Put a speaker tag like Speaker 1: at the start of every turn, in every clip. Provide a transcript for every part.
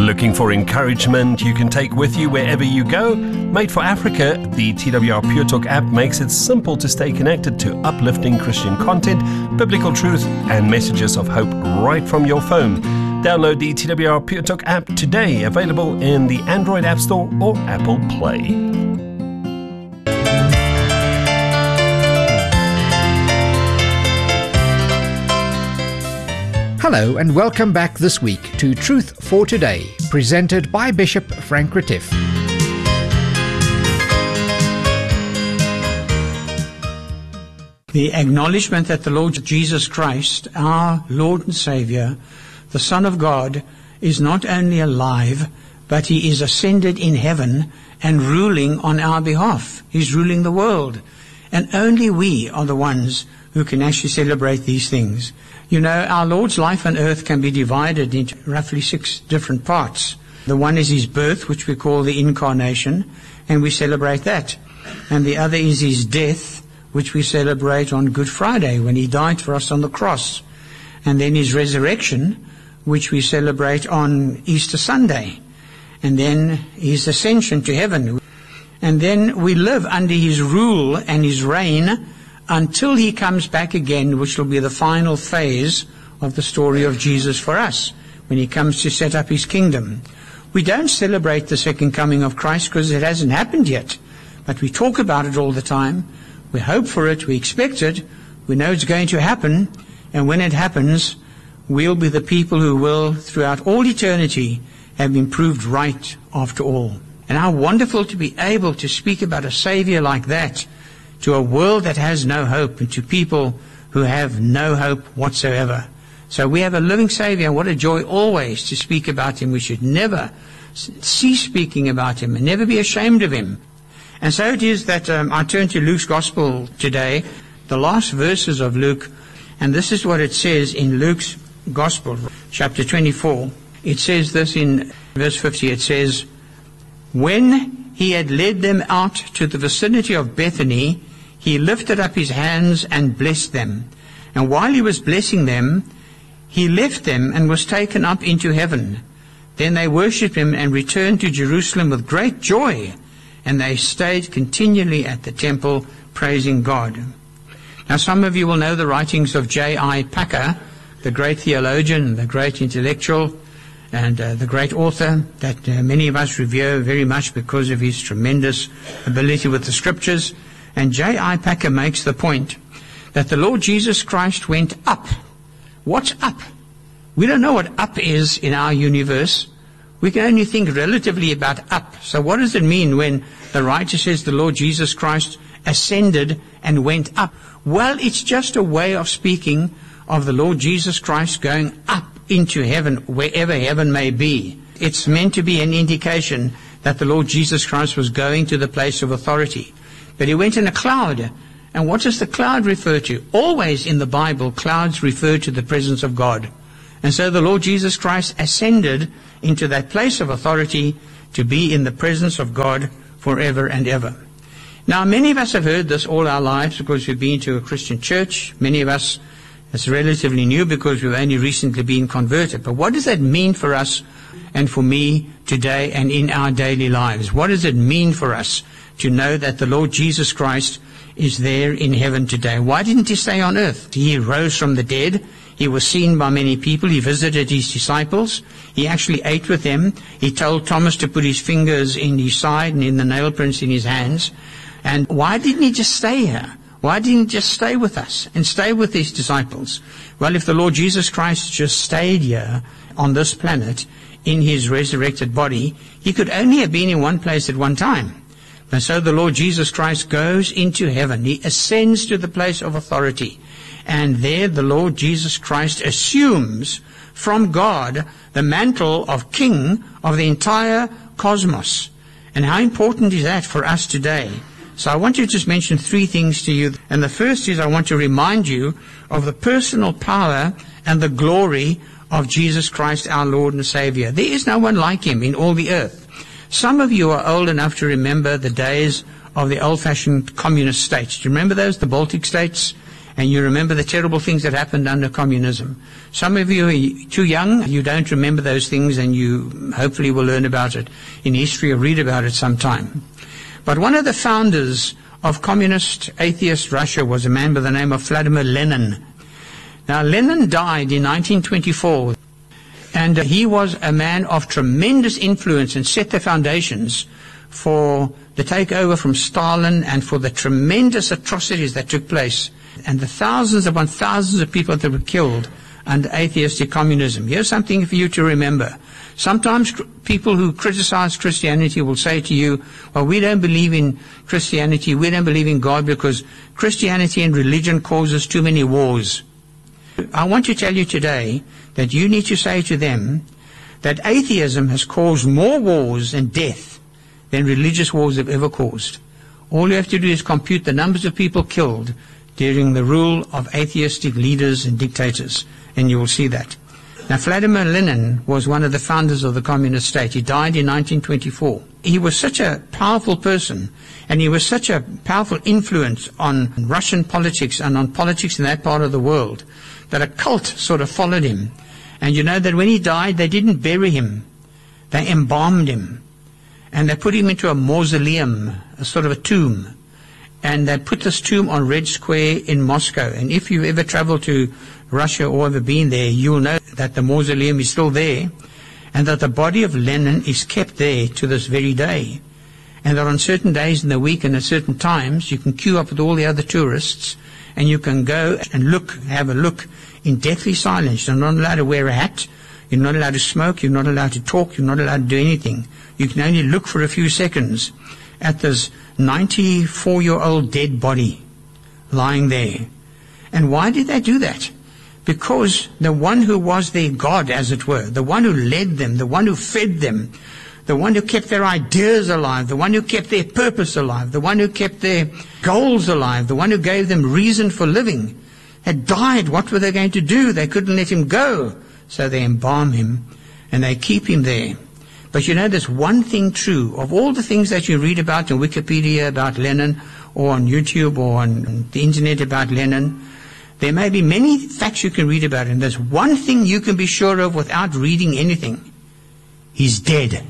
Speaker 1: Looking for encouragement you can take with you wherever you go? Made for Africa, the TWR Pure Talk app makes it simple to stay connected to uplifting Christian content, biblical truth, and messages of hope right from your phone. Download the TWR Pure Talk app today, available in the Android App Store or Apple Play.
Speaker 2: Hello and welcome back this week to Truth for Today, presented by Bishop Frank Retief.
Speaker 3: The acknowledgement that the Lord Jesus Christ, our Lord and Savior, the Son of God, is not only alive, but He is ascended in heaven and ruling on our behalf. He's ruling the world. And only we are the ones who can actually celebrate these things. You know, our Lord's life on earth can be divided into roughly 6 different parts. The one is His birth, which we call the incarnation, and we celebrate that. And the other is His death, which we celebrate on Good Friday, when He died for us on the cross. And then His resurrection, which we celebrate on Easter Sunday. And then His ascension to heaven. And then we live under His rule and His reign until He comes back again, which will be the final phase of the story of Jesus for us, when He comes to set up His kingdom. We don't celebrate the second coming of Christ because it hasn't happened yet, but we talk about it all the time. We hope for it, we expect it, we know it's going to happen, and when it happens, we'll be the people who will, throughout all eternity, have been proved right after all. And how wonderful to be able to speak about a Savior like that to a world that has no hope and to people who have no hope whatsoever. So we have a living Savior, and what a joy always to speak about Him. We should never cease speaking about Him and never be ashamed of Him. And so it is that I turn to Luke's Gospel today, the last verses of Luke, and this is what it says in Luke's Gospel, chapter 24. It says this in verse 50, it says, "When He had led them out to the vicinity of Bethany, He lifted up His hands and blessed them. And while He was blessing them, He left them and was taken up into heaven. Then they worshipped Him and returned to Jerusalem with great joy, and they stayed continually at the temple, praising God." Now some of you will know the writings of J.I. Packer, the great theologian, the great intellectual, and the great author that many of us revere very much because of his tremendous ability with the Scriptures. And J.I. Packer makes the point that the Lord Jesus Christ went up. What's up? We don't know what up is in our universe. We can only think relatively about up. So what does it mean when the writer says the Lord Jesus Christ ascended and went up? Well, it's just a way of speaking of the Lord Jesus Christ going up into heaven, wherever heaven may be. It's meant to be an indication that the Lord Jesus Christ was going to the place of authority. But He went in a cloud. And what does the cloud refer to? Always in the Bible, clouds refer to the presence of God. And so the Lord Jesus Christ ascended into that place of authority to be in the presence of God forever and ever. Now, many of us have heard this all our lives because we've been to a Christian church. Many of us, it's relatively new because we've only recently been converted. But what does that mean for us and for me today and in our daily lives? What does it mean for us to know that the Lord Jesus Christ is there in heaven today? Why didn't He stay on earth? He rose from the dead. He was seen by many people. He visited His disciples. He actually ate with them. He told Thomas to put his fingers in his side and in the nail prints in his hands. And why didn't He just stay here? Why didn't He just stay with us and stay with His disciples? Well, if the Lord Jesus Christ just stayed here on this planet in His resurrected body, He could only have been in one place at one time. And so the Lord Jesus Christ goes into heaven. He ascends to the place of authority. And there the Lord Jesus Christ assumes from God the mantle of King of the entire cosmos. And how important is that for us today? So I want to just mention 3 things to you. And the first is I want to remind you of the personal power and the glory of Jesus Christ, our Lord and Savior. There is no one like Him in all the earth. Some of you are old enough to remember the days of the old-fashioned communist states. Do you remember those, the Baltic states? And you remember the terrible things that happened under communism. Some of you are too young, you don't remember those things, and you hopefully will learn about it in history or read about it sometime. But one of the founders of communist, atheist Russia was a man by the name of Vladimir Lenin. Now, Lenin died in 1924, and he was a man of tremendous influence and set the foundations for the takeover from Stalin and for the tremendous atrocities that took place and the thousands upon thousands of people that were killed under atheistic communism. Here's something for you to remember. Sometimes people who criticize Christianity will say to you, well, we don't believe in Christianity, we don't believe in God because Christianity and religion causes too many wars. I want to tell you today that you need to say to them that atheism has caused more wars and death than religious wars have ever caused. All you have to do is compute the numbers of people killed during the rule of atheistic leaders and dictators, and you will see that. Now, Vladimir Lenin was one of the founders of the communist state. He died in 1924. He was such a powerful person, and he was such a powerful influence on Russian politics and on politics in that part of the world, that a cult sort of followed him. And you know that when he died, they didn't bury him. They embalmed him. And they put him into a mausoleum, a sort of a tomb. And they put this tomb on Red Square in Moscow. And if you've ever traveled to Russia or ever been there, you'll know that the mausoleum is still there, and that the body of Lenin is kept there to this very day. And that on certain days in the week and at certain times, you can queue up with all the other tourists, and you can go and have a look in deathly silence. You're not allowed to wear a hat. You're not allowed to smoke. You're not allowed to talk. You're not allowed to do anything. You can only look for a few seconds at this 94-year-old dead body lying there. And why did they do that? Because the one who was their God, as it were, the one who led them, the one who fed them, the one who kept their ideas alive, the one who kept their purpose alive, the one who kept their goals alive, the one who gave them reason for living, had died. What were they going to do? They couldn't let him go. So they embalm him and they keep him there. But you know, there's one thing true. Of all the things that you read about in Wikipedia about Lenin, or on YouTube or on the internet about Lenin, there may be many facts you can read about him. There's one thing you can be sure of without reading anything. He's dead.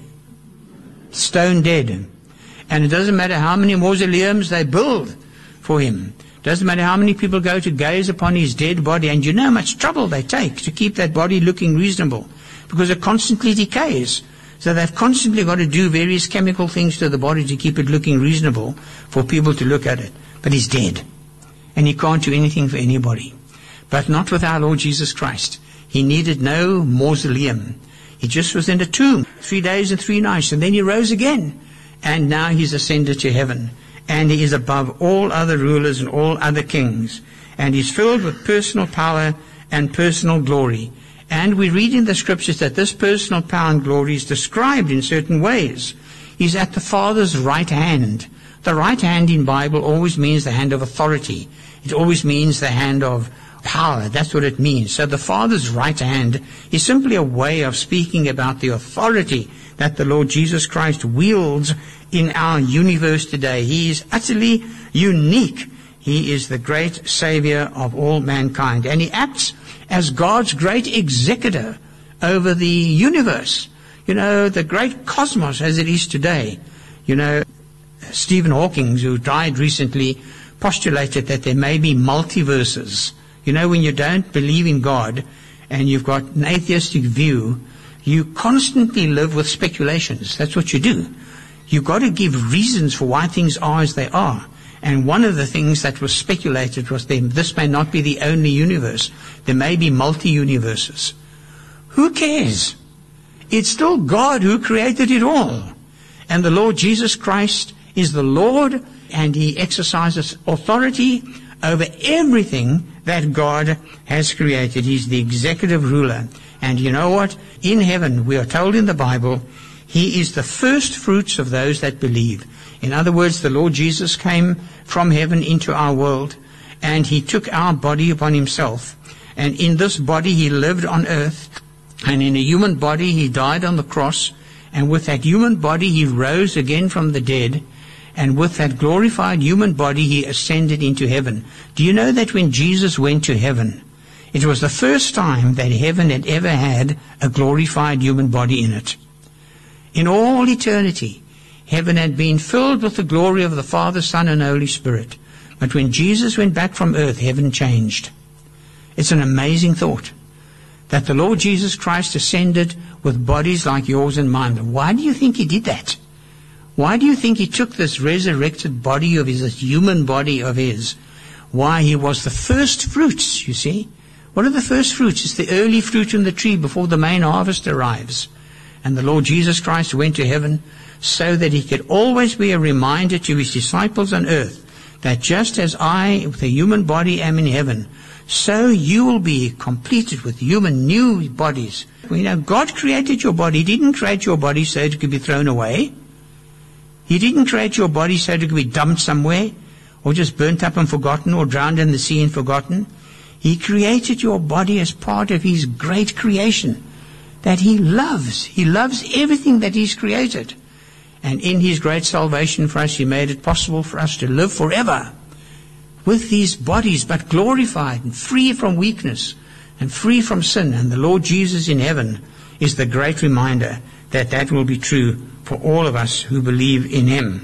Speaker 3: Stone dead. And it doesn't matter how many mausoleums they build for him. It doesn't matter how many people go to gaze upon his dead body. And you know how much trouble they take to keep that body looking reasonable, because it constantly decays. So they've constantly got to do various chemical things to the body to keep it looking reasonable for people to look at it. But he's dead. And he can't do anything for anybody. But not with our Lord Jesus Christ. He needed no mausoleum. He just was in a tomb 3 days and 3 nights, and then he rose again. And now he's ascended to heaven. And he is above all other rulers and all other kings. And he's filled with personal power and personal glory. And we read in the scriptures that this personal power and glory is described in certain ways. He's at the Father's right hand. The right hand in Bible always means the hand of authority. It always means the hand of power. That's what it means. So the Father's right hand is simply a way of speaking about the authority that the Lord Jesus Christ wields in our universe today. He is utterly unique. He is the great Savior of all mankind. And he acts as God's great executor over the universe. You know, the great cosmos as it is today. You know, Stephen Hawking, who died recently, postulated that there may be multiverses. You know, when you don't believe in God and you've got an atheistic view, you constantly live with speculations. That's what you do. You've got to give reasons for why things are as they are. And one of the things that was speculated was this may not be the only universe. There may be multi-universes. Who cares? It's still God who created it all. And the Lord Jesus Christ is the Lord, and he exercises authority over everything that God has created. He's the executive ruler. And you know what? In heaven, we are told in the Bible, he is the first fruits of those that believe. In other words, the Lord Jesus came from heaven into our world, and he took our body upon himself. And in this body he lived on earth, and in a human body he died on the cross, and with that human body he rose again from the dead. and with that glorified human body, he ascended into heaven. Do you know that when Jesus went to heaven, it was the first time that heaven had ever had a glorified human body in it? In all eternity, heaven had been filled with the glory of the Father, Son, and Holy Spirit. But when Jesus went back from earth, heaven changed. It's an amazing thought that the Lord Jesus Christ ascended with bodies like yours and mine. Why do you think he did that? Why do you think he took this resurrected body of his, this human body of his? Why? He was the first fruits, you see. What are the first fruits? It's the early fruit in the tree before the main harvest arrives. And the Lord Jesus Christ went to heaven so that he could always be a reminder to his disciples on earth that just as I, with a human body, am in heaven, so you will be completed with human new bodies. You know, God created your body. He didn't create your body so it could be thrown away. He didn't create your body so it could be dumped somewhere, or just burnt up and forgotten, or drowned in the sea and forgotten. He created your body as part of his great creation that he loves. He loves everything that he's created. And in his great salvation for us, he made it possible for us to live forever with these bodies, but glorified and free from weakness and free from sin. And the Lord Jesus in heaven is the great reminder that that will be true for all of us who believe in him.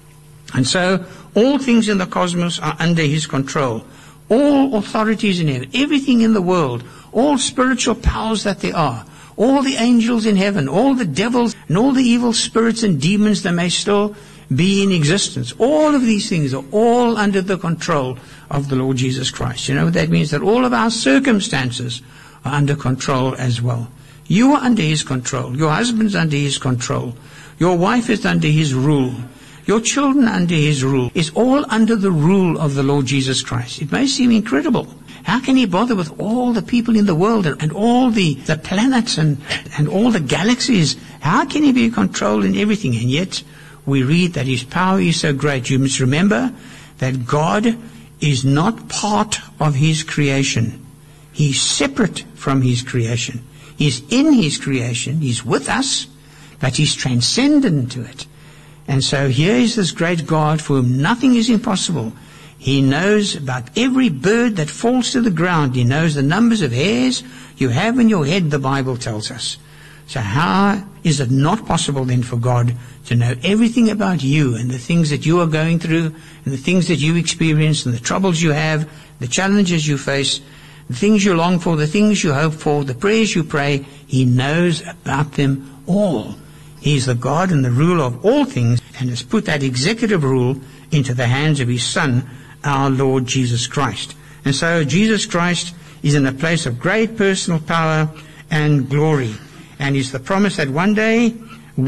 Speaker 3: And so all things in the cosmos are under his control. All authorities in heaven, everything in the world, all spiritual powers that there are, all the angels in heaven, all the devils and all the evil spirits and demons that may still be in existence. All of these things are all under the control of the Lord Jesus Christ. You know what that means? That all of our circumstances are under control as well. You are under his control. Your husband's under his control. Your wife is under his rule. Your children under his rule. It's all under the rule of the Lord Jesus Christ. It may seem incredible. How can he bother with all the people in the world and all the planets and all the galaxies? How can he be in control in everything? And yet we read that his power is so great. You must remember that God is not part of his creation. He's separate from his creation. He's in his creation. He's with us, but he's transcendent to it. And so here is this great God for whom nothing is impossible. He knows about every bird that falls to the ground. He knows the numbers of hairs you have in your head, the Bible tells us. So how is it not possible then for God to know everything about you and the things that you are going through and the things that you experience and the troubles you have, the challenges you face, the things you long for, the things you hope for, the prayers you pray? He knows about them all. He's the God and the ruler of all things, and has put that executive rule into the hands of his Son, our Lord Jesus Christ. And so Jesus Christ is in a place of great personal power and glory. And it's the promise that one day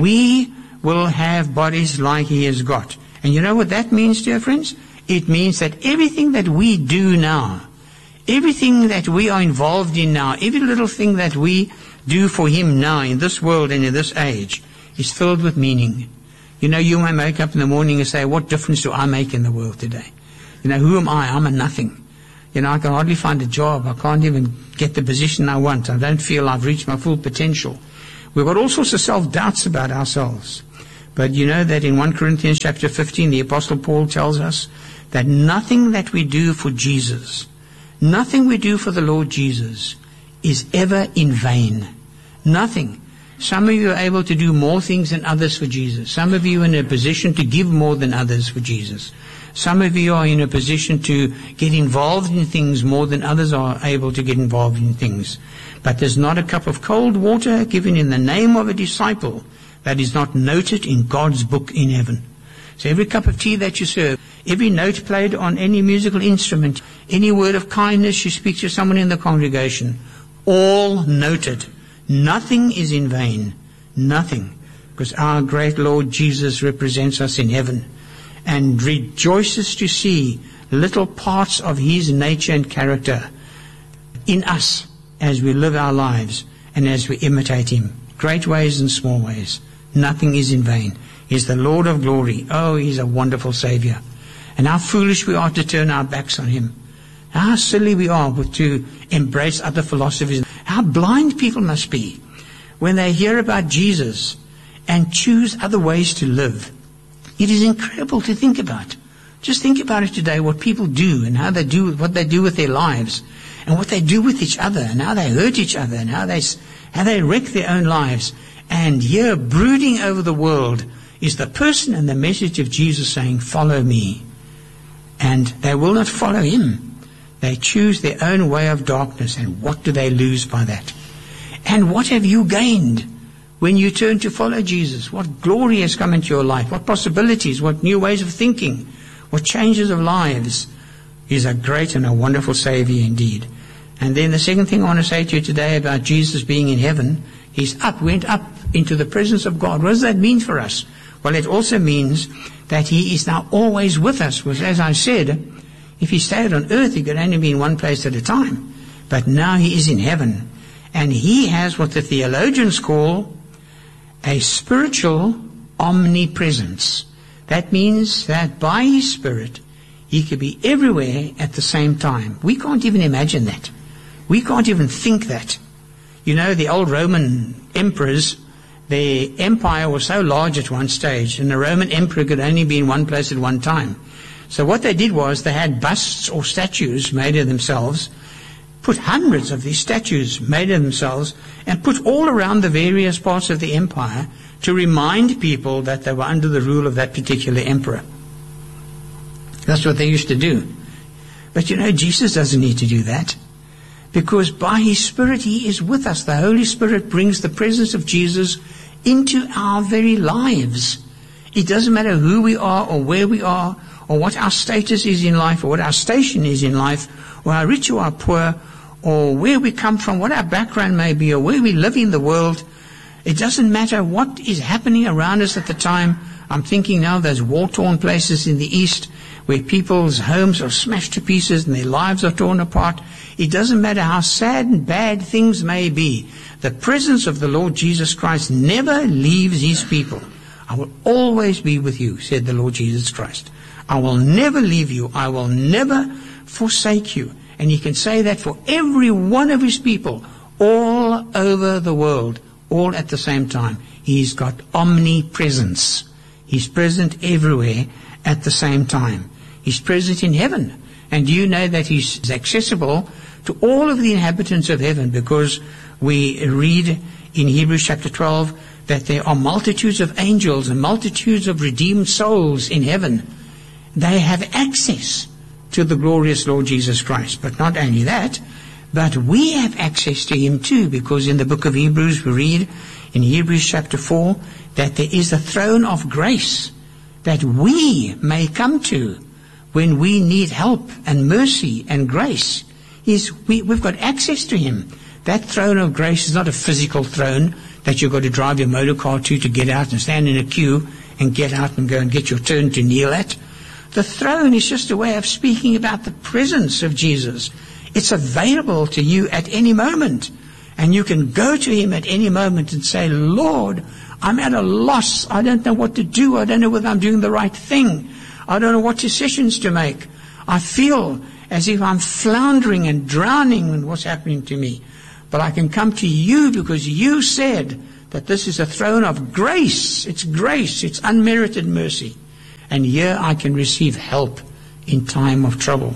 Speaker 3: we will have bodies like he has got. And you know what that means, dear friends? It means that everything that we do now, everything that we are involved in now, every little thing that we do for him now in this world and in this age is filled with meaning. You know, you may wake up in the morning and say, what difference do I make in the world today? You know, who am I? I'm a nothing. You know, I can hardly find a job. I can't even get the position I want. I don't feel I've reached my full potential. We've got all sorts of self-doubts about ourselves. But you know that in 1 Corinthians chapter 15, the Apostle Paul tells us that nothing that we do for Jesus, nothing we do for the Lord Jesus is ever in vain. Nothing. Some of you are able to do more things than others for Jesus. Some of you are in a position to give more than others for Jesus. Some of you are in a position to get involved in things more than others are able to get involved in things. But there's not a cup of cold water given in the name of a disciple that is not noted in God's book in heaven. So every cup of tea that you serve, every note played on any musical instrument, any word of kindness you speak to someone in the congregation, all noted. Nothing is in vain. Nothing. Because our great Lord Jesus represents us in heaven and rejoices to see little parts of his nature and character in us as we live our lives and as we imitate him. Great ways and small ways. Nothing is in vain. He's the Lord of glory. Oh, he's a wonderful Savior. And how foolish we are to turn our backs on him. How silly we are to embrace other philosophies. How blind people must be when they hear about Jesus and choose other ways to live. It is incredible to think about. Just think about it today, what people do and how they do, what they do with their lives and what they do with each other and how they hurt each other and how they wreck their own lives. And here, brooding over the world, is the person and the message of Jesus saying, follow me. And they will not follow him. They choose their own way of darkness. And what do they lose by that? And what have you gained when you turn to follow Jesus? What glory has come into your life? What possibilities? What new ways of thinking? What changes of lives? He's a great and a wonderful Savior indeed. And then the second thing I want to say to you today about Jesus being in heaven, went up into the presence of God. What does that mean for us? Well, it also means that he is now always with us. Because as I said, if he stayed on earth, he could only be in one place at a time. But now he is in heaven. And he has what the theologians call a spiritual omnipresence. That means that by his Spirit, he could be everywhere at the same time. We can't even imagine that. We can't even think that. You know, the old Roman emperors, their empire was so large at one stage, and the Roman emperor could only be in one place at one time. So what they did was they had busts or statues made of themselves, put hundreds of these statues made of themselves, and put all around the various parts of the empire to remind people that they were under the rule of that particular emperor. That's what they used to do. But you know, Jesus doesn't need to do that, because by his Spirit he is with us. The Holy Spirit brings the presence of Jesus into our very lives. It doesn't matter who we are or where we are or what our status is in life or what our station is in life or how rich or how poor or where we come from, what our background may be or where we live in the world. It doesn't matter what is happening around us at the time. I'm thinking now of those war-torn places in the East where people's homes are smashed to pieces and their lives are torn apart. It doesn't matter how sad and bad things may be. The presence of the Lord Jesus Christ never leaves his people. I will always be with you, said the Lord Jesus Christ. I will never leave you. I will never forsake you. And he can say that for every one of his people all over the world, all at the same time. He's got omnipresence. He's present everywhere at the same time. He's present in heaven. And you know that he's accessible to all of the inhabitants of heaven, because we read in Hebrews chapter 12 that there are multitudes of angels and multitudes of redeemed souls in heaven. They have access to the glorious Lord Jesus Christ. But not only that, but we have access to him too, because in the book of Hebrews we read in Hebrews chapter 4 that there is a throne of grace that we may come to when we need help and mercy and grace. We've got access to him. That throne of grace is not a physical throne that you've got to drive your motor car to get out and stand in a queue and get out and go and get your turn to kneel at. The throne is just a way of speaking about the presence of Jesus. It's available to you at any moment. And you can go to him at any moment and say, Lord, I'm at a loss. I don't know what to do. I don't know whether I'm doing the right thing. I don't know what decisions to make. I feel as if I'm floundering and drowning in what's happening to me. But I can come to you because you said that this is a throne of grace. It's grace. It's unmerited mercy. And here I can receive help in time of trouble.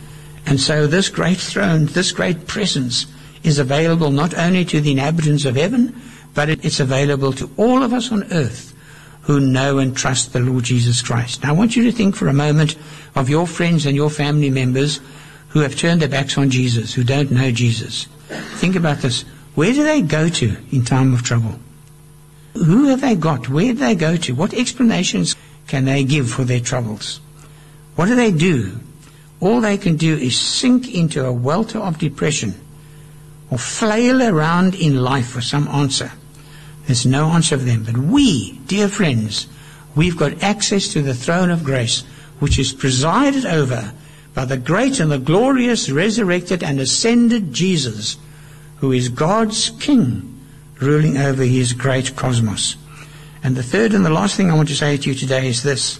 Speaker 3: And so this great throne, this great presence is available not only to the inhabitants of heaven, but it's available to all of us on earth who know and trust the Lord Jesus Christ. Now I want you to think for a moment of your friends and your family members who have turned their backs on Jesus, who don't know Jesus. Think about this. Where do they go to in time of trouble? Who have they got? Where do they go to? What explanations can they give for their troubles? What do they do? All they can do is sink into a welter of depression or flail around in life for some answer. There's no answer for them. But we, dear friends, we've got access to the throne of grace, which is presided over by the great and the glorious resurrected and ascended Jesus, who is God's King, ruling over his great cosmos. And the third and the last thing I want to say to you today is this,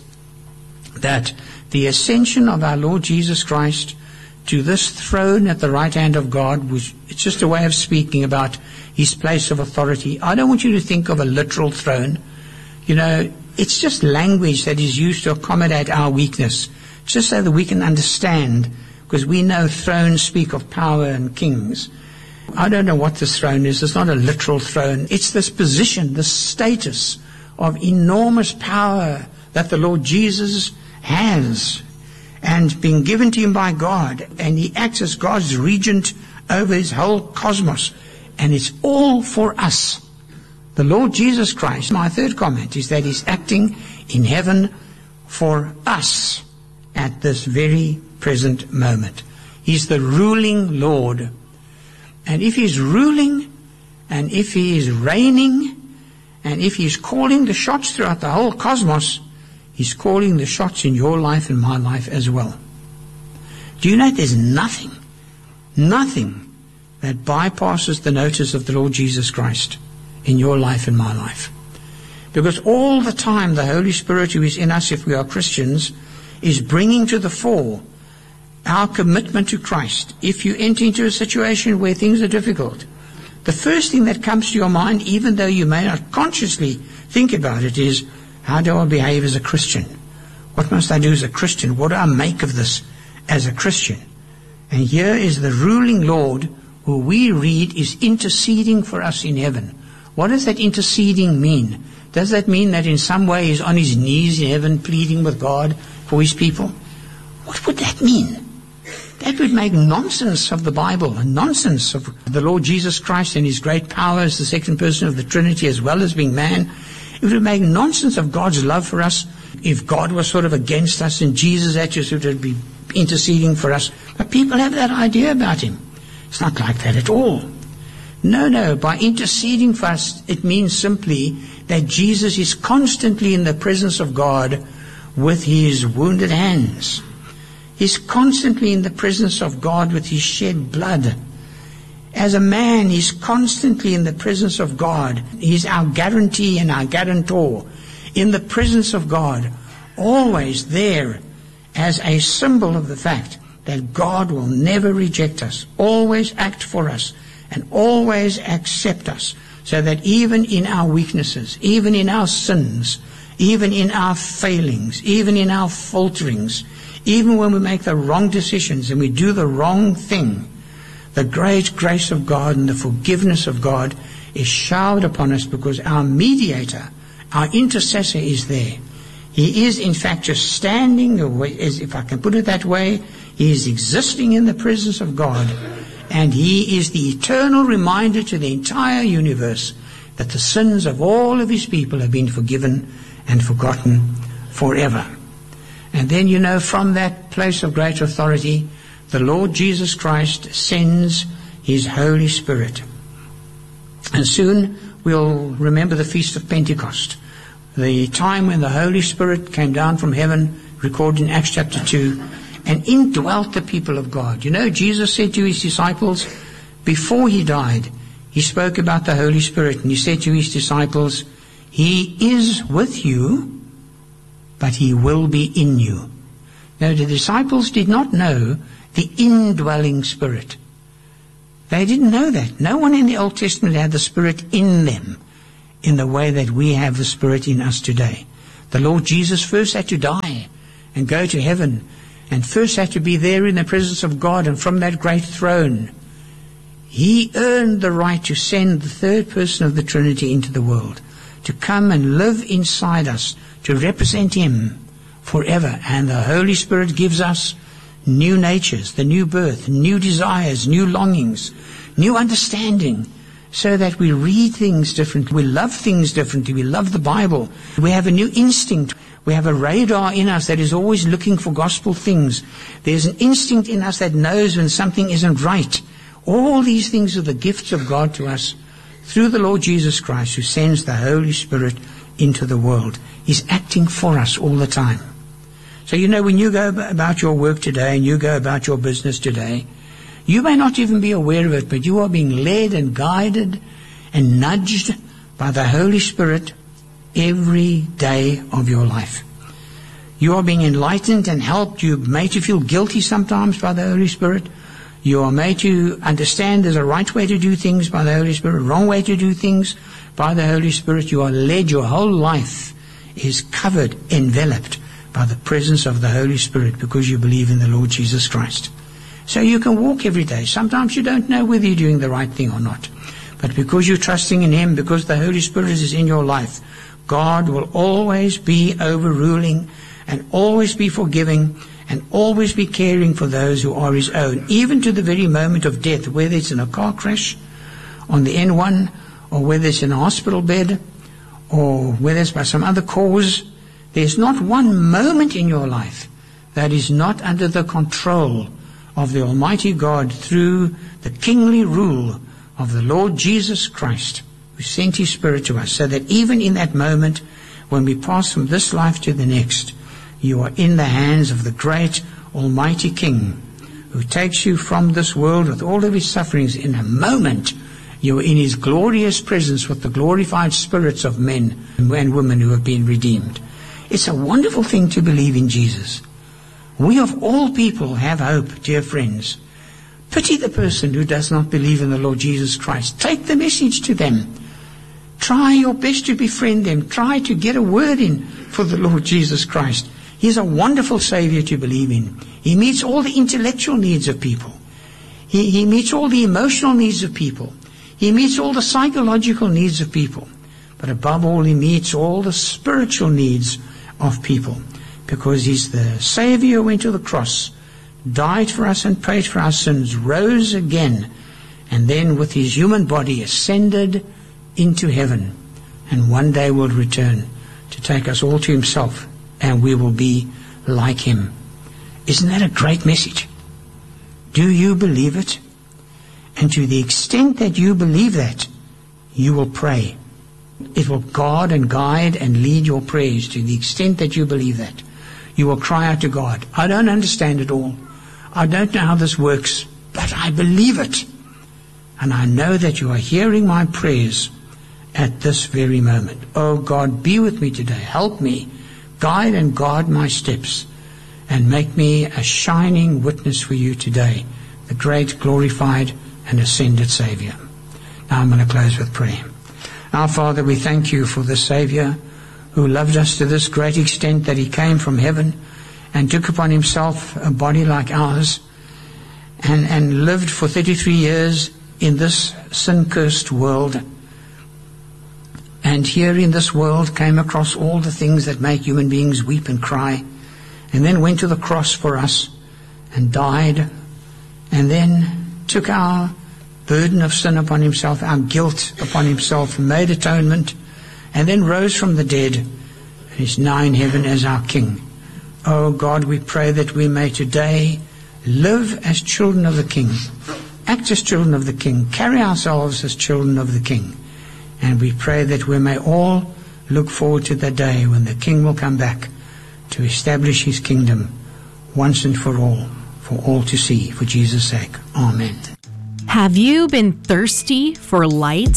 Speaker 3: that the ascension of our Lord Jesus Christ to this throne at the right hand of God, which it's just a way of speaking about his place of authority. I don't want you to think of a literal throne. You know, it's just language that is used to accommodate our weakness, just so that we can understand, because we know thrones speak of power and kings. I don't know what this throne is. It's not a literal throne. It's this position, this status of enormous power that the Lord Jesus has, and being given to him by God, and he acts as God's regent over his whole cosmos, and it's all for us. The Lord Jesus Christ, my third comment, is that he's acting in heaven for us at this very present moment. He's the ruling Lord. And if he's ruling, and if he is reigning, and if he's calling the shots throughout the whole cosmos, he's calling the shots in your life and my life as well. Do you know there's nothing that bypasses the notice of the Lord Jesus Christ in your life and my life? Because all the time the Holy Spirit who is in us, if we are Christians, is bringing to the fore our commitment to Christ. If you enter into a situation where things are difficult, the first thing that comes to your mind, even though you may not consciously think about it, is, how do I behave as a Christian? What must I do as a Christian? What do I make of this as a Christian? And here is the ruling Lord, who we read is interceding for us in heaven. What does that interceding mean? Does that mean that in some way he's on his knees in heaven pleading with God for his people? What would that mean? That would make nonsense of the Bible and nonsense of the Lord Jesus Christ and his great power as the second person of the Trinity, as well as being man. It would make nonsense of God's love for us if God was sort of against us and Jesus actually would be interceding for us. But people have that idea about him. It's not like that at all. No, by interceding for us, it means simply that Jesus is constantly in the presence of God with his wounded hands. He's constantly in the presence of God with his shed blood. As a man, he's constantly in the presence of God. He's our guarantee and our guarantor. In the presence of God, always there as a symbol of the fact that God will never reject us, always act for us, and always accept us, so that even in our weaknesses, even in our sins, even in our failings, even in our falterings, even when we make the wrong decisions and we do the wrong thing, the great grace of God and the forgiveness of God is showered upon us, because our mediator, our intercessor, is there. He is in fact just standing, if I can put it that way, he is existing in the presence of God, and he is the eternal reminder to the entire universe that the sins of all of his people have been forgiven and forgotten forever. And then, from that place of great authority, the Lord Jesus Christ sends his Holy Spirit. And soon we'll remember the Feast of Pentecost, the time when the Holy Spirit came down from heaven, recorded in Acts chapter 2, and indwelt the people of God. Jesus said to his disciples, before he died, he spoke about the Holy Spirit, and he said to his disciples, he is with you, but he will be in you. Now, the disciples did not know the indwelling Spirit. They didn't know that. No one in the Old Testament had the Spirit in them in the way that we have the Spirit in us today. The Lord Jesus first had to die and go to heaven, and first had to be there in the presence of God, and from that great throne, he earned the right to send the third person of the Trinity into the world, to come and live inside us, to represent him forever. And the Holy Spirit gives us new natures, the new birth, new desires, new longings, new understanding, so that we read things differently, we love things differently, we love the Bible, we have a new instinct, we have a radar in us that is always looking for gospel things. There's an instinct in us that knows when something isn't right. All these things are the gifts of God to us through the Lord Jesus Christ, who sends the Holy Spirit into the world. He's acting for us all the time. So when you go about your work today and you go about your business today, you may not even be aware of it, but you are being led and guided and nudged by the Holy Spirit every day of your life. You are being enlightened and helped. You're made to feel guilty sometimes by the Holy Spirit. You are made to understand there's a right way to do things by the Holy Spirit, a wrong way to do things by the Holy Spirit. You are led your whole life is covered, enveloped by the presence of the Holy Spirit because you believe in the Lord Jesus Christ. So you can walk every day. Sometimes you don't know whether you're doing the right thing or not. But because you're trusting in Him, because the Holy Spirit is in your life, God will always be overruling and always be forgiving and always be caring for those who are His own, even to the very moment of death, whether it's in a car crash on the N1 or whether it's in a hospital bed or whether it's by some other cause. There's not one moment in your life that is not under the control of the Almighty God through the kingly rule of the Lord Jesus Christ, who sent His Spirit to us, so that even in that moment when we pass from this life to the next, you are in the hands of the great Almighty King, who takes you from this world with all of His sufferings. In a moment, you are in His glorious presence with the glorified spirits of men and women who have been redeemed. It's a wonderful thing to believe in Jesus. We of all people have hope, dear friends. Pity the person who does not believe in the Lord Jesus Christ. Take the message to them. Try your best to befriend them. Try to get a word in for the Lord Jesus Christ. He's a wonderful Savior to believe in. He meets all the intellectual needs of people. He meets all the emotional needs of people. He meets all the psychological needs of people. But above all, He meets all the spiritual needs of people, because He's the Savior who went to the cross, died for us and paid for our sins, rose again, and then with His human body ascended into heaven, and one day will return to take us all to Himself, and we will be like Him. Isn't that a great message? Do you believe it? And to the extent that you believe that, you will pray. It will guard and guide and lead your prayers. To the extent that you believe that, you will cry out to God. I don't understand it all. I don't know how this works, but I believe it. And I know that you are hearing my prayers at this very moment. Oh God, be with me today. Help me. Guide and guard my steps. And make me a shining witness for you today, the great, glorified, and ascended Savior. Now I'm going to close with prayer. Our Father, we thank You for the Savior who loved us to this great extent that He came from heaven and took upon Himself a body like ours and lived for 33 years in this sin-cursed world. And here in this world came across all the things that make human beings weep and cry, and then went to the cross for us and died, and then took our burden of sin upon Himself, our guilt upon Himself, made atonement, and then rose from the dead, and is now in heaven as our King. Oh God, we pray that we may today live as children of the King, act as children of the King, carry ourselves as children of the King. And we pray that we may all look forward to the day when the King will come back to establish His kingdom once and for all to see, for Jesus' sake. Amen.
Speaker 4: Have you been thirsty for light?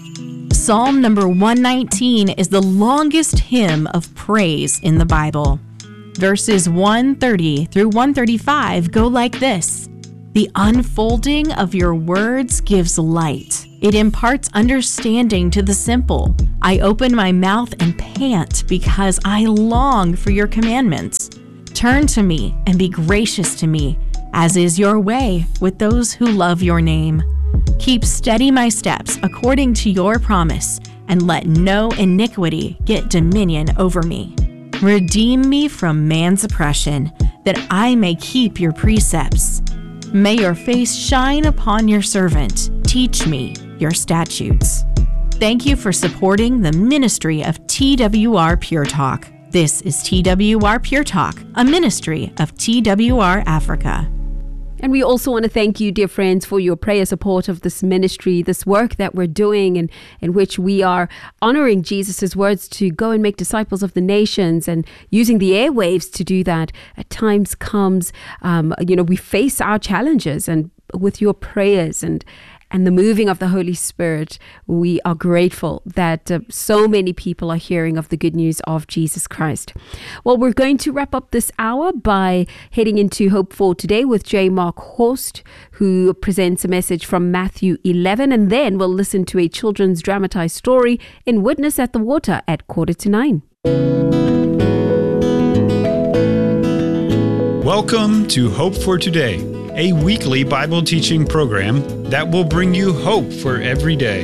Speaker 4: Psalm number 119 is the longest hymn of praise in the Bible. Verses 130 through 135 go like this. The unfolding of Your words gives light. It imparts understanding to the simple. I open my mouth and pant because I long for Your commandments. Turn to me and be gracious to me, as is Your way with those who love Your name. Keep steady my steps according to Your promise, and let no iniquity get dominion over me. Redeem me from man's oppression, that I may keep Your precepts. May Your face shine upon Your servant. Teach me Your statutes. Thank you for supporting the ministry of TWR Pure Talk. This is TWR Pure Talk, a ministry of TWR Africa.
Speaker 5: And we also want to thank you, dear friends, for your prayer support of this ministry, this work that we're doing, and in which we are honoring Jesus' words to go and make disciples of the nations, and using the airwaves to do that. At times comes, we face our challenges, and with your prayers and the moving of the Holy Spirit, we are grateful that so many people are hearing of the good news of Jesus Christ. Well, we're going to wrap up this hour by heading into Hope for Today with J. Mark Horst, who presents a message from Matthew 11, and then we'll listen to a children's dramatized story in Witness at the Water at 8:45.
Speaker 6: Welcome to Hope for Today, a weekly Bible teaching program that will bring you hope for every day.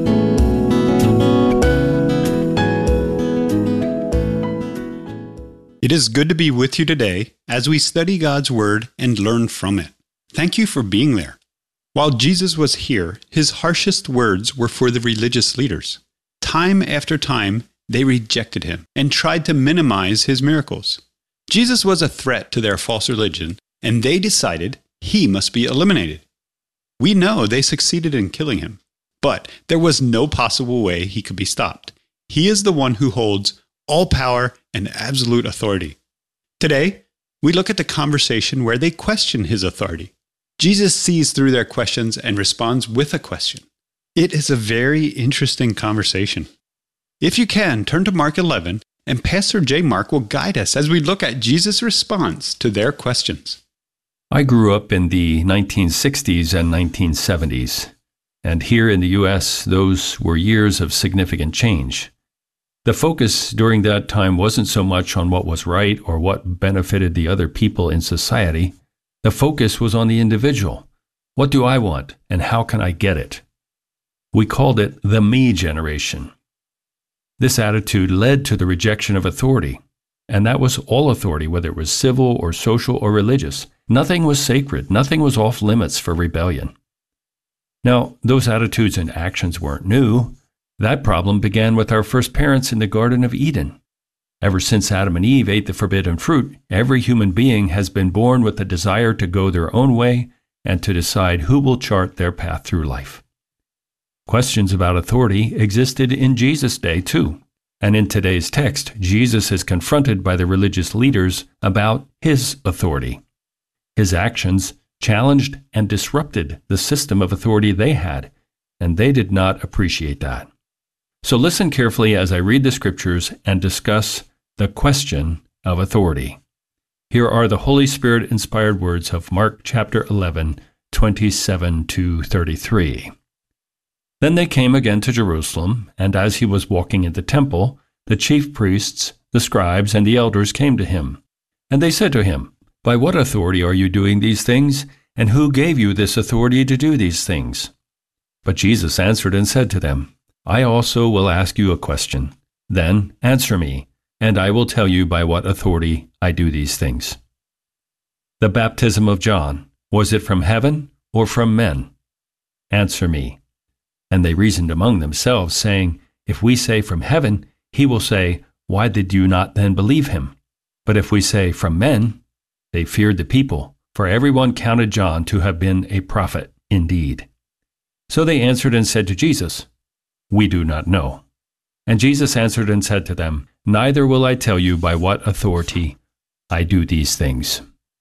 Speaker 6: It is good to be with you today as we study God's Word and learn from it. Thank you for being there. While Jesus was here, his harshest words were for the religious leaders. Time after time, they rejected him and tried to minimize his miracles. Jesus was a threat to their false religion, and they decided he must be eliminated. We know they succeeded in killing him, but there was no possible way he could be stopped. He is the one who holds all power and absolute authority. Today, we look at the conversation where they question his authority. Jesus sees through their questions and responds with a question. It is a very interesting conversation. If you can, turn to Mark 11, and Pastor J. Mark will guide us as we look at Jesus' response to their questions.
Speaker 7: I grew up in the 1960s and 1970s, and here in the U.S., those were years of significant change. The focus during that time wasn't so much on what was right or what benefited the other people in society. The focus was on the individual. What do I want, and how can I get it? We called it the me generation. This attitude led to the rejection of authority, and that was all authority, whether it was civil or social or religious. Nothing was sacred. Nothing was off limits for rebellion. Now, those attitudes and actions weren't new. That problem began with our first parents in the Garden of Eden. Ever since Adam and Eve ate the forbidden fruit, every human being has been born with the desire to go their own way and to decide who will chart their path through life. Questions about authority existed in Jesus' day too, and in today's text, Jesus is confronted by the religious leaders about his authority. His actions challenged and disrupted the system of authority they had, and they did not appreciate that. So listen carefully as I read the scriptures and discuss the question of authority. Here are the Holy Spirit-inspired words of Mark chapter 11, 27-33. Then they came again to Jerusalem, and as he was walking in the temple, the chief priests, the scribes, and the elders came to him. And they said to him, "By what authority are you doing these things? And who gave you this authority to do these things?" But Jesus answered and said to them, "I also will ask you a question. Then answer me, and I will tell you by what authority I do these things. The baptism of John, was it from heaven or from men? Answer me." And they reasoned among themselves, saying, "If we say from heaven, he will say, 'Why did you not then believe him?' But if we say from men," they feared the people, for everyone counted John to have been a prophet indeed. So they answered and said to Jesus, "We do not know." And Jesus answered and said to them, "Neither will I tell you by what authority I do these things."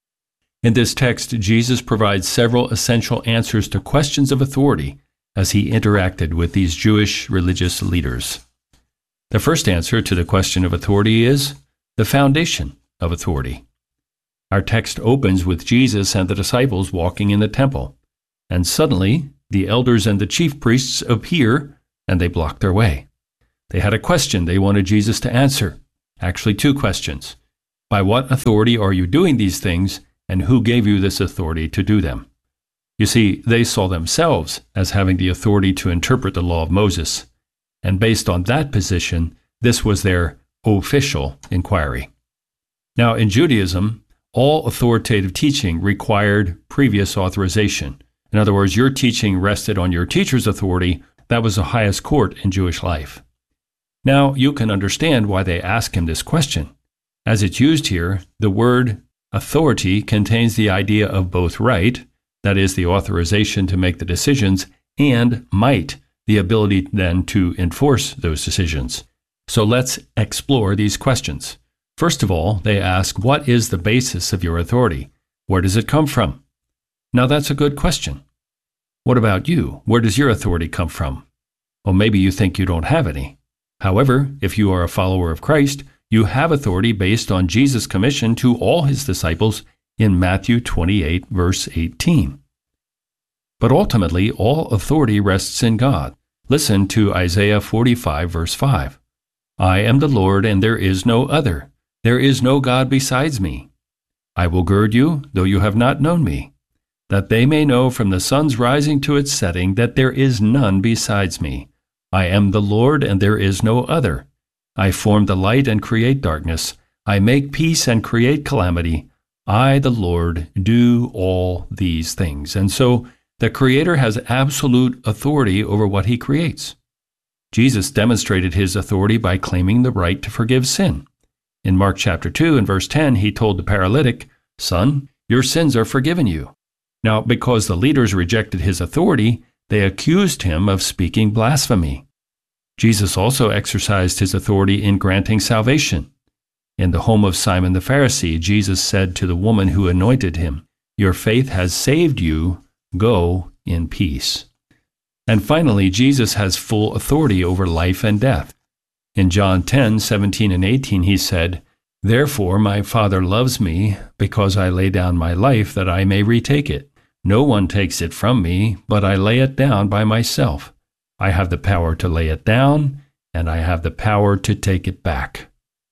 Speaker 7: In this text, Jesus provides several essential answers to questions of authority as he interacted with these Jewish religious leaders. The first answer to the question of authority is the foundation of authority. Our text opens with Jesus and the disciples walking in the temple, and suddenly the elders and the chief priests appear and they block their way. They had a question they wanted Jesus to answer. Actually, two questions. By what authority are you doing these things, and who gave you this authority to do them? You see, they saw themselves as having the authority to interpret the law of Moses, and based on that position, this was their official inquiry. Now, in Judaism, all authoritative teaching required previous authorization. In other words, your teaching rested on your teacher's authority. That was the highest court in Jewish life. Now, you can understand why they ask him this question. As it's used here, the word authority contains the idea of both right, that is, the authorization to make the decisions, and might, the ability then to enforce those decisions. So let's explore these questions. First of all, they ask, what is the basis of your authority? Where does it come from? Now, that's a good question. What about you? Where does your authority come from? Well, maybe you think you don't have any. However, if you are a follower of Christ, you have authority based on Jesus' commission to all his disciples in Matthew 28, verse 18. But ultimately, all authority rests in God. Listen to Isaiah 45, verse 5. I am the Lord, and there is no other. There is no God besides me. I will gird you, though you have not known me, that they may know from the sun's rising to its setting that there is none besides me. I am the Lord, and there is no other. I form the light and create darkness. I make peace and create calamity. I, the Lord, do all these things. And so the Creator has absolute authority over what He creates. Jesus demonstrated His authority by claiming the right to forgive sin. In Mark chapter 2 and verse 10, He told the paralytic, "Son, your sins are forgiven you." Now, because the leaders rejected His authority, they accused Him of speaking blasphemy. Jesus also exercised His authority in granting salvation. In the home of Simon the Pharisee, Jesus said to the woman who anointed Him, "Your faith has saved you. Go in peace." And finally, Jesus has full authority over life and death. In John 10:17 and 18, He said, "Therefore my Father loves me, because I lay down my life that I may retake it. No one takes it from me, but I lay it down by myself. I have the power to lay it down, and I have the power to take it back."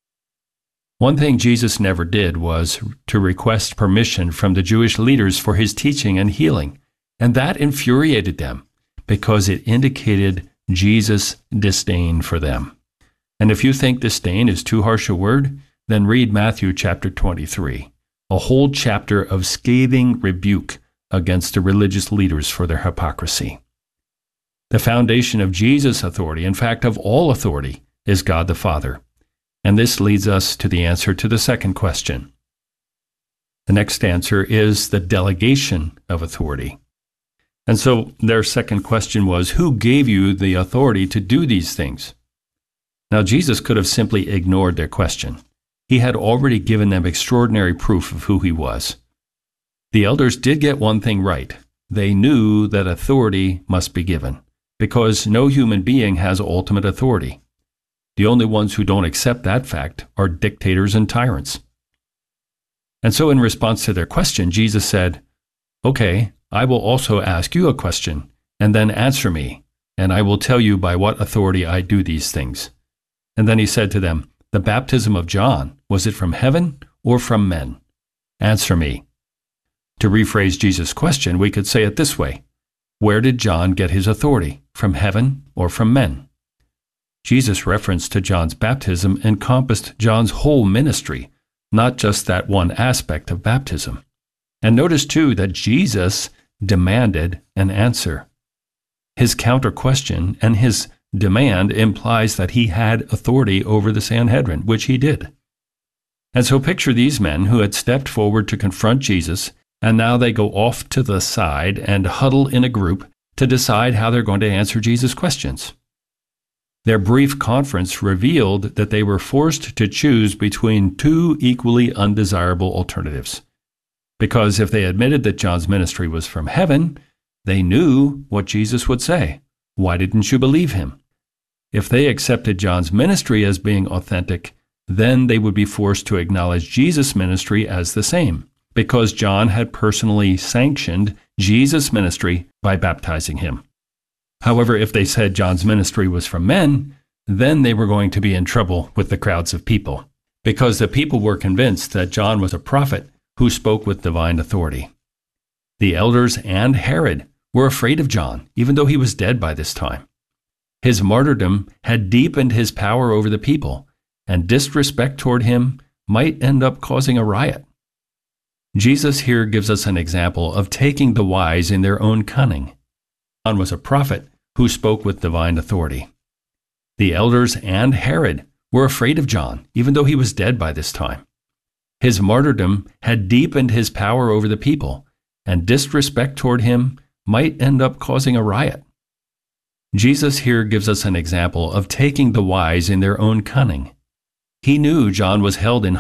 Speaker 7: One thing Jesus never did was to request permission from the Jewish leaders for His teaching and healing, and that infuriated them because it indicated Jesus' disdain for them. And if you think disdain is too harsh a word, then read Matthew chapter 23, a whole chapter of scathing rebuke against the religious leaders for their hypocrisy. The foundation of Jesus' authority, in fact of all authority, is God the Father. And this leads us to the answer to the second question. The next answer is the delegation of authority. And so their second question was, who gave you the authority to do these things? Now, Jesus could have simply ignored their question. He had already given them extraordinary proof of who He was. The elders did get one thing right. They knew that authority must be given, because no human being has ultimate authority. The only ones who don't accept that fact are dictators and tyrants. And so in response to their question, Jesus said, "Okay, I will also ask you a question, and then answer me, and I will tell you by what authority I do these things." And then He said to them, "The baptism of John, was it from heaven or from men? Answer me." To rephrase Jesus' question, we could say it this way: where did John get his authority? From heaven or from men? Jesus' reference to John's baptism encompassed John's whole ministry, not just that one aspect of baptism. And notice too that Jesus demanded an answer. His counter question and his demand implies that He had authority over the Sanhedrin, which He did. And so picture these men who had stepped forward to confront Jesus, and now they go off to the side and huddle in a group to decide how they're going to answer Jesus' questions. Their brief conference revealed that they were forced to choose between two equally undesirable alternatives. Because if they admitted that John's ministry was from heaven, they knew what Jesus would say. Why didn't you believe him? If they accepted John's ministry as being authentic, then they would be forced to acknowledge Jesus' ministry as the same, because John had personally sanctioned Jesus' ministry by baptizing him. However, if they said John's ministry was from men, then they were going to be in trouble with the crowds of people, because the people were convinced that John was a prophet who spoke with divine authority. The elders and Herod were afraid of John, even though he was dead by this time. His martyrdom had deepened his power over the people, and disrespect toward him might end up causing a riot. Jesus here gives us an example of taking the wise in their own cunning. John was a prophet who spoke with divine authority. The elders and Herod were afraid of John, even though he was dead by this time. His martyrdom had deepened his power over the people, and disrespect toward him might end up causing a riot. Jesus here gives us an example of taking the wise in their own cunning. He knew John was held in